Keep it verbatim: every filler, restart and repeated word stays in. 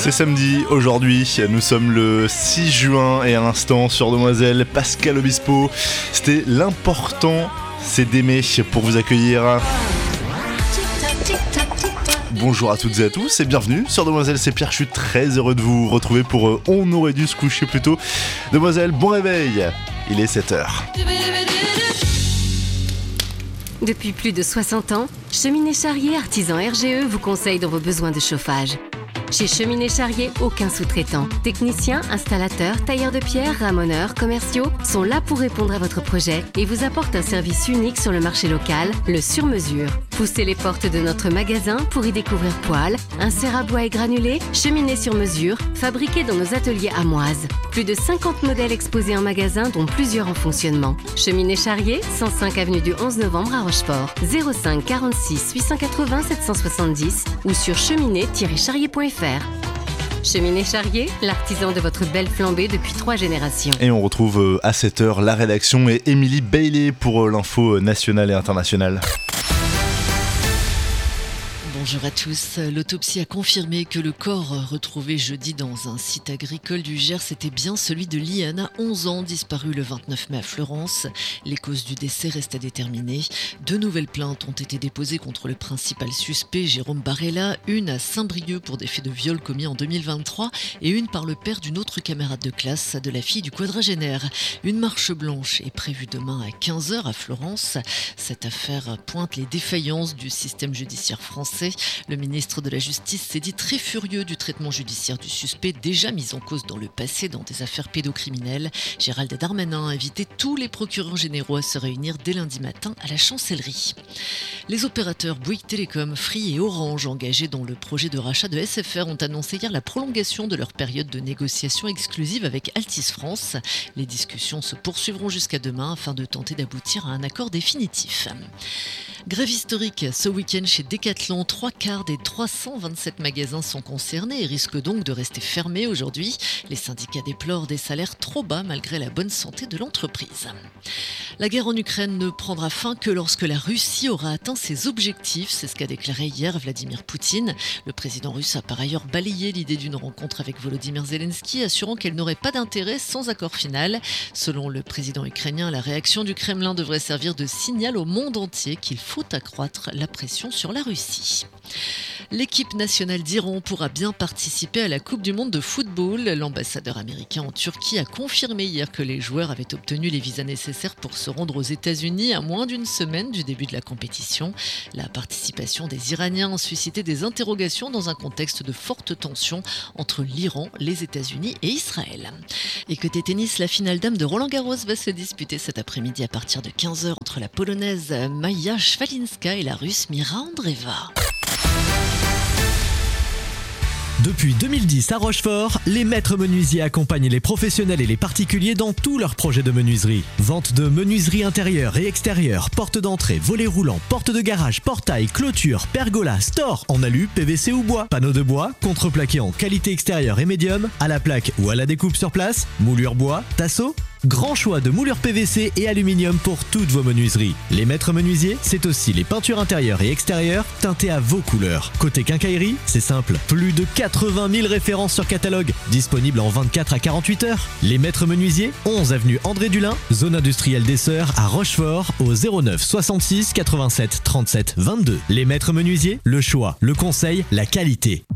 C'est samedi aujourd'hui, nous sommes le six juin et à l'instant sur Demoiselle, Pascal Obispo. C'était l'important, c'est d'aimer pour vous accueillir. Bonjour à toutes et à tous et bienvenue sur Demoiselle, c'est Pierre, je suis très heureux de vous retrouver pour euh, On aurait dû se coucher plus tôt. Demoiselle, bon réveil, il est sept heures. Depuis plus de soixante ans, Cheminée Charrier Artisan R G E vous conseille dans vos besoins de chauffage. Chez Cheminée Charrier, aucun sous-traitant. Techniciens, installateurs, tailleurs de pierre, ramoneurs, commerciaux sont là pour répondre à votre projet et vous apportent un service unique sur le marché local, le sur-mesure. Poussez les portes de notre magasin pour y découvrir poêles, inserts à bois et granulés, cheminées sur mesure, fabriquées dans nos ateliers amoises. Plus de cinquante modèles exposés en magasin, dont plusieurs en fonctionnement. Cheminée Charrier, cent cinq avenue du onze novembre à Rochefort, zéro cinq quarante-six huit cent quatre-vingts sept cent soixante-dix ou sur cheminée tiret charrier point f r. Cheminée Charrier, l'artisan de votre belle flambée depuis trois générations. Et on retrouve à sept heures la rédaction et Émilie Bailey pour l'info nationale et internationale. Bonjour à tous. L'autopsie a confirmé que le corps retrouvé jeudi dans un site agricole du Gers était bien celui de Liane, onze ans, disparu le vingt-neuf mai à Fleurance. Les causes du décès restent à déterminer. Deux nouvelles plaintes ont été déposées contre le principal suspect, Jérôme Barella, une à Saint-Brieuc pour des faits de viol commis en deux mille vingt-trois et une par le père d'une autre camarade de classe, de la fille du quadragénaire. Une marche blanche est prévue demain à quinze heures à Fleurance. Cette affaire pointe les défaillances du système judiciaire français. Le ministre de la Justice s'est dit très furieux du traitement judiciaire du suspect, déjà mis en cause dans le passé dans des affaires pédocriminelles. Gérald Darmanin a invité tous les procureurs généraux à se réunir dès lundi matin à la chancellerie. Les opérateurs Bouygues Télécom, Free et Orange, engagés dans le projet de rachat de S F R, ont annoncé hier la prolongation de leur période de négociation exclusive avec Altice France. Les discussions se poursuivront jusqu'à demain afin de tenter d'aboutir à un accord définitif. Grève historique ce week-end chez Decathlon. Trois quarts des trois cent vingt-sept magasins sont concernés et risquent donc de rester fermés aujourd'hui. Les syndicats déplorent des salaires trop bas malgré la bonne santé de l'entreprise. La guerre en Ukraine ne prendra fin que lorsque la Russie aura atteint ses objectifs. C'est ce qu'a déclaré hier Vladimir Poutine. Le président russe a par ailleurs balayé l'idée d'une rencontre avec Volodymyr Zelensky, assurant qu'elle n'aurait pas d'intérêt sans accord final. Selon le président ukrainien, la réaction du Kremlin devrait servir de signal au monde entier qu'il faut accroître la pression sur la Russie. L'équipe nationale d'Iran pourra bien participer à la Coupe du monde de football. L'ambassadeur américain en Turquie a confirmé hier que les joueurs avaient obtenu les visas nécessaires pour se rendre aux États-Unis à moins d'une semaine du début de la compétition. La participation des Iraniens a suscité des interrogations dans un contexte de forte tension entre l'Iran, les États-Unis et Israël. Et côté tennis, la finale dame de Roland-Garros va se disputer cet après-midi à partir de quinze heures entre la Polonaise Maja Shvalinska et la Russe Mira Andreeva. Depuis deux mille dix à Rochefort, les maîtres menuisiers accompagnent les professionnels et les particuliers dans tous leurs projets de menuiserie. Vente de menuiserie intérieure et extérieure, porte d'entrée, volets roulants, porte de garage, portail, clôture, pergola, store, en alu, P V C ou bois, panneaux de bois, contreplaqué en qualité extérieure et médium, à la plaque ou à la découpe sur place, moulure bois, tasseau. Grand choix de moulures P V C et aluminium pour toutes vos menuiseries. Les maîtres menuisiers, c'est aussi les peintures intérieures et extérieures teintées à vos couleurs. Côté quincaillerie, c'est simple, plus de quatre-vingt mille références sur catalogue, disponibles en vingt-quatre à quarante-huit heures. Les maîtres menuisiers, onze avenue André Dulin, zone industrielle des Sœurs à Rochefort, au zéro neuf soixante-six quatre-vingt-sept trente-sept vingt-deux. Les maîtres menuisiers, le choix, le conseil, la qualité.